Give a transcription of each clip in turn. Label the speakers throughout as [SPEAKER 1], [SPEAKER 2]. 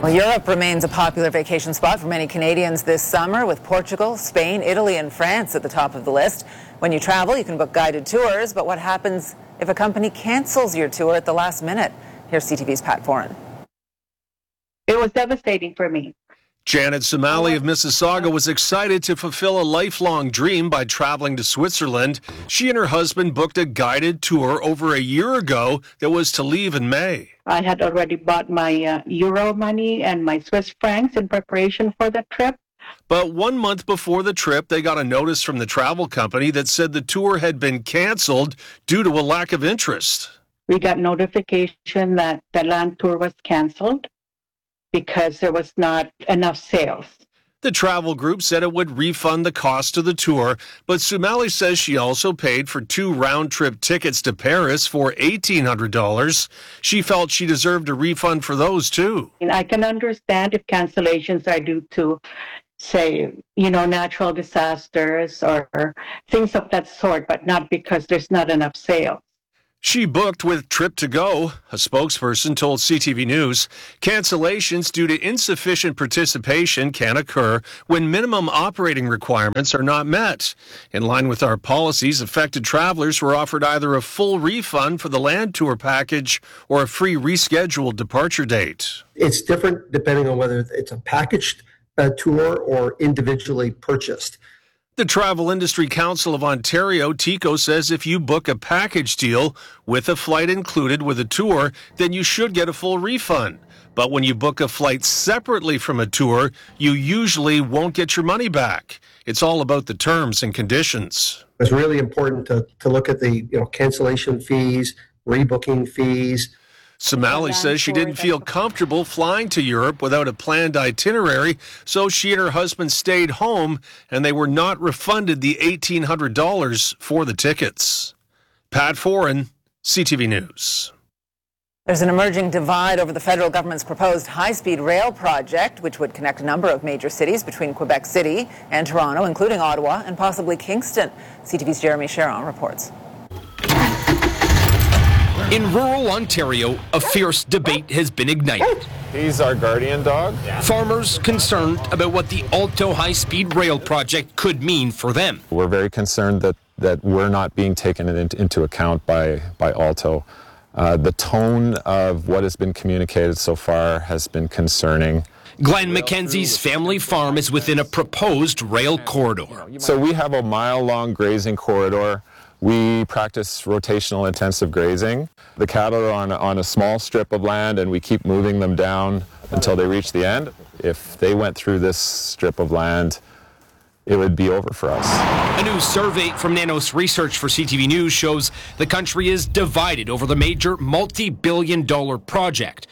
[SPEAKER 1] Well, Europe remains a popular vacation spot for many Canadians this summer, with Portugal, Spain, Italy, and France at the top of the list. When you travel, you can book guided tours, but what happens if a company cancels your tour at the last minute? Here's CTV's Pat Foran.
[SPEAKER 2] It was devastating for me.
[SPEAKER 3] Janet Somali of Mississauga was excited to fulfill a lifelong dream by traveling to Switzerland. She and her husband booked a guided tour over a year ago that was to leave in May.
[SPEAKER 2] I had already bought my euro money and my Swiss francs in preparation for the trip.
[SPEAKER 3] But 1 month before the trip, they got a notice from the travel company that said the tour had been canceled due to a lack of interest.
[SPEAKER 2] We got notification that the land tour was canceled because there was not enough sales.
[SPEAKER 3] The travel group said it would refund the cost of the tour, but Somali says she also paid for 2 round-trip tickets to Paris for $1,800. She felt she deserved a refund for those, too.
[SPEAKER 2] And I can understand if cancellations are due to, say, natural disasters or things of that sort, but not because there's not enough sales.
[SPEAKER 3] She booked with Trip2Go. A spokesperson told CTV News cancellations due to insufficient participation can occur when minimum operating requirements are not met. In line with our policies, affected travelers were offered either a full refund for the land tour package or a free rescheduled departure date.
[SPEAKER 4] It's different depending on whether it's a packaged tour or individually purchased.
[SPEAKER 3] The Travel Industry Council of Ontario, TICO, says if you book a package deal with a flight included with a tour, then you should get a full refund. But when you book a flight separately from a tour, you usually won't get your money back. It's all about the terms and conditions.
[SPEAKER 4] It's really important to look at the cancellation fees, rebooking fees.
[SPEAKER 3] Somali says she didn't feel comfortable flying to Europe without a planned itinerary, so she and her husband stayed home, and they were not refunded the $1,800 for the tickets. Pat Foran, CTV News.
[SPEAKER 1] There's an emerging divide over the federal government's proposed high-speed rail project, which would connect a number of major cities between Quebec City and Toronto, including Ottawa and possibly Kingston. CTV's Jeremy Sharon reports.
[SPEAKER 5] In rural Ontario, a fierce debate has been ignited.
[SPEAKER 6] He's our guardian dog.
[SPEAKER 5] Farmers concerned about what the Alto high-speed rail project could mean for them.
[SPEAKER 6] We're very concerned that we're not being taken into account by Alto. The tone of what has been communicated so far has been concerning.
[SPEAKER 5] Glenn Mackenzie's family farm is within a proposed rail corridor.
[SPEAKER 6] So we have a mile-long grazing corridor. We practice rotational intensive grazing. The cattle are on a small strip of land, and we keep moving them down until they reach the end. If they went through this strip of land, it would be over for us.
[SPEAKER 5] A new survey from Nanos Research for CTV News shows the country is divided over the major multi-billion-dollar project.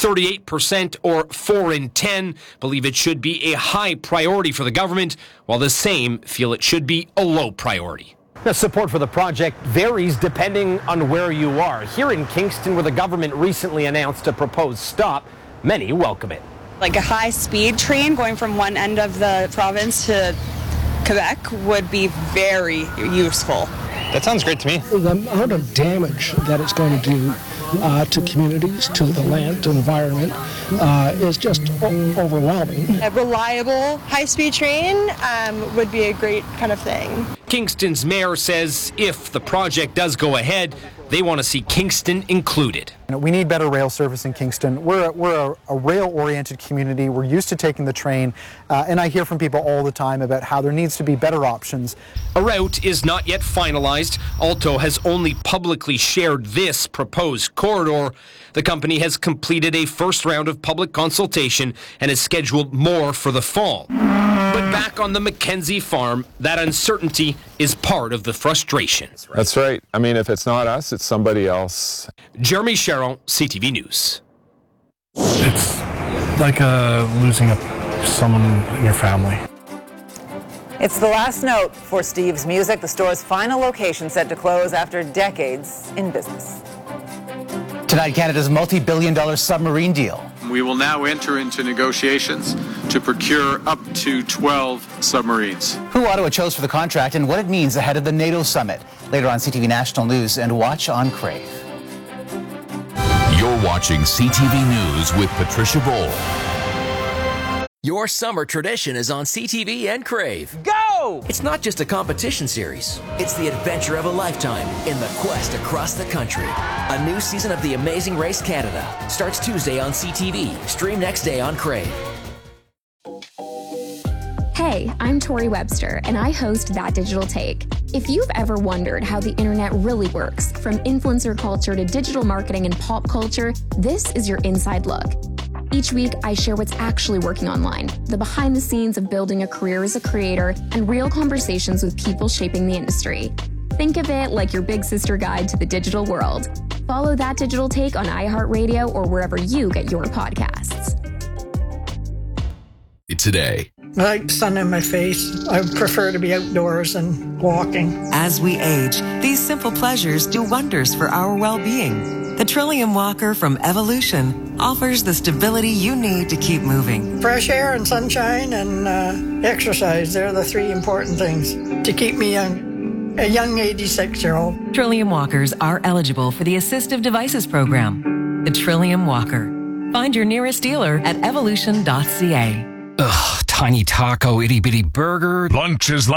[SPEAKER 5] 38%, or 4 in 10, believe it should be a high priority for the government, while the same feel it should be a low priority.
[SPEAKER 7] The support for the project varies depending on where you are. Here in Kingston, where the government recently announced a proposed stop, many welcome it.
[SPEAKER 8] Like a high-speed train going from one end of the province to Quebec would be very useful.
[SPEAKER 9] That sounds great to me.
[SPEAKER 10] The amount of damage that it's going to do to communities, to the land, to the environment, is just overwhelming.
[SPEAKER 8] A reliable high-speed train would be a great kind of thing.
[SPEAKER 5] Kingston's mayor says if the project does go ahead, they want to see Kingston included.
[SPEAKER 11] We need better rail service in Kingston. We're a rail-oriented community. We're used to taking the train, and I hear from people all the time about how there needs to be better options.
[SPEAKER 5] A route is not yet finalized. Alto has only publicly shared this proposed corridor. The company has completed a first round of public consultation and has scheduled more for the fall. But back on the Mackenzie farm, that uncertainty is part of the frustration.
[SPEAKER 6] That's right. I mean, if it's not us, it's somebody else.
[SPEAKER 5] Jeremy Sharon, CTV News.
[SPEAKER 12] It's like losing someone in your family.
[SPEAKER 1] It's the last note for Steve's Music, the store's final location set to close after decades in business.
[SPEAKER 13] Tonight, Canada's multi-billion-dollar submarine deal.
[SPEAKER 14] We will now enter into negotiations to procure up to 12 submarines.
[SPEAKER 13] Who Ottawa chose for the contract and what it means ahead of the NATO summit. Later on CTV National News, and watch on Crave.
[SPEAKER 15] You're watching CTV News with Patricia Bowl.
[SPEAKER 9] Your summer tradition is on CTV and Crave.
[SPEAKER 7] Go!
[SPEAKER 9] It's not just a competition series. It's the adventure of a lifetime in the quest across the country. A new season of The Amazing Race Canada starts Tuesday on CTV. Stream next day on Crave.
[SPEAKER 15] Hey, I'm Tori Webster, and I host That Digital Take. If you've ever wondered how the internet really works, from influencer culture to digital marketing and pop culture, this is your inside look. Each week, I share what's actually working online, the behind the scenes of building a career as a creator, and real conversations with people shaping the industry. Think of it like your big sister guide to the digital world. Follow That Digital Take on iHeartRadio or wherever you get your podcasts.
[SPEAKER 16] Today.
[SPEAKER 17] I like sun in my face. I prefer to be outdoors and walking.
[SPEAKER 18] As we age, these simple pleasures do wonders for our well-being. The Trillium Walker from Evolution offers the stability you need to keep moving.
[SPEAKER 17] Fresh air and sunshine and exercise, they're the three important things to keep me young, a young 86-year-old.
[SPEAKER 18] Trillium Walkers are eligible for the Assistive Devices Program. The Trillium Walker. Find your nearest dealer at evolution.ca.
[SPEAKER 5] Ugh, tiny taco, itty bitty burger.
[SPEAKER 16] Lunch is